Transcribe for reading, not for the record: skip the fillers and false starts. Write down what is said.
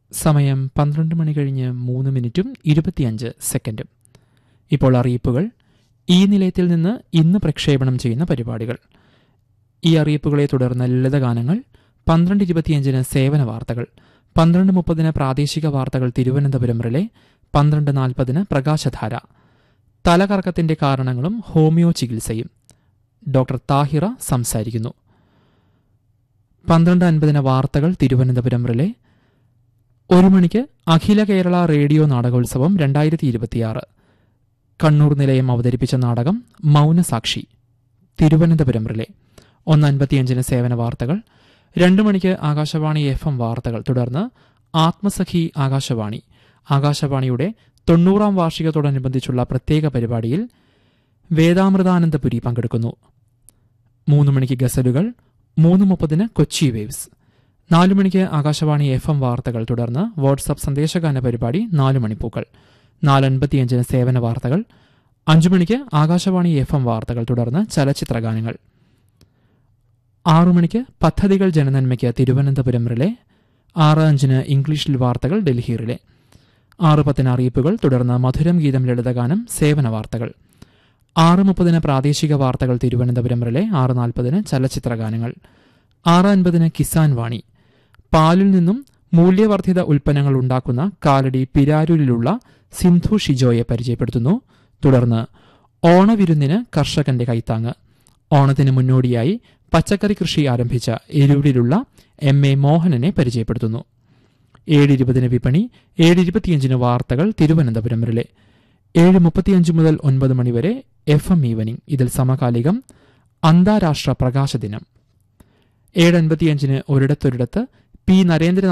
സമയം 12 മണി കഴിഞ്ഞ് 3:25. ഇപ്പോൾ അറിയിപ്പുകൾ. ഈ നിലയത്തിൽ നിന്ന് ഇന്ന് പ്രക്ഷേപണം ചെയ്യുന്ന പരിപാടികൾ. ഈ അറിയിപ്പുകളെ തുടർന്ന് ലളിതഗാനങ്ങൾ, 12:25 സേവന വാർത്തകൾ, 12:30 പ്രാദേശിക വാർത്തകൾ തിരുവനന്തപുരം റിലേ, 12:40 പ്രകാശധാര, തലകറക്കത്തിന്റെ കാരണങ്ങളും ഹോമിയോ ചികിത്സയും, ഡോക്ടർ താഹിറ സംസാരിക്കുന്നു. 12:50 വാർത്തകൾ തിരുവനന്തപുരം റിലേ. 1 മണിക്ക് അഖില കേരള റേഡിയോ നാടകോത്സവം 2026 കണ്ണൂർ നിലയം അവതരിപ്പിച്ച നാടകം മൗനസാക്ഷി, തിരുവനന്തപുരം റിലേ. 1:55 സേവന വാർത്തകൾ. 2 മണിക്ക് ആകാശവാണി FM വാർത്തകൾ. തുടർന്ന് ആത്മസഖി ആകാശവാണി, ആകാശവാണിയുടെ 90ാം വാർഷികത്തോടനുബന്ധിച്ചുള്ള പ്രത്യേക പരിപാടിയിൽ വേദാമൃതാനന്ദപുരി പങ്കെടുക്കുന്നു. 3 മണിക്ക് ഗസലുകൾ. 3:30 കൊച്ചി വേവ്സ്. 4 മണിക്ക് ആകാശവാണി FM വാർത്തകൾ. തുടർന്ന് വാട്സ്ആപ്പ് സന്ദേശഗാന പരിപാടി 4 മണിപ്പൂക്കൾ. 4:55 സേവന വാർത്തകൾ. 5 മണിക്ക് ആകാശവാണി FM വാർത്തകൾ. തുടർന്ന് ചലച്ചിത്രഗാനങ്ങൾ. 6 മണിക്ക് പദ്ധതികൾ ജനനന്മയ്ക്ക് തിരുവനന്തപുരം റിലേ. 6:05 ഇംഗ്ലീഷിൽ വാർത്തകൾ ഡൽഹി റിലേ. 6:10 അറിയിപ്പുകൾ. തുടർന്ന് മധുരം ഗീതം ലളിതഗാനം സേവന വാർത്തകൾ. 6:30 പ്രാദേശിക വാർത്തകൾ തിരുവനന്തപുരം റിലേ. 6:40 ചലച്ചിത്രഗാനങ്ങൾ. 6:50 കിസാൻ വാണി. പാലിൽ നിന്നും മൂല്യവർദ്ധിത ഉൽപ്പന്നങ്ങൾ ഉണ്ടാക്കുന്ന കാലടി പിരാരൂരിലുള്ള സിന്ധു ഷിജോയെ പരിചയപ്പെടുത്തുന്നു. തുടർന്ന് ഓണവിരുന്നിന് കർഷകന്റെ കൈത്താങ്ങ്. ഓണത്തിന് മുന്നോടിയായി പച്ചക്കറി കൃഷി ആരംഭിച്ച എരൂരിലുള്ള MA മോഹനനെ പരിചയപ്പെടുത്തുന്നു. 7:20 വിപണി. 7:25 വാർത്തകൾ തിരുവനന്തപുരം റിലേ. 7:35 മുതൽ 9 മണിവരെ FM ഈവനിംഗ്. ഇതിൽ സമകാലികം അന്താരാഷ്ട്ര പ്രകാശ ദിനം. 7:55 ഒരിടത്തൊരിടത്ത് P. നരേന്ദ്രനാഥ്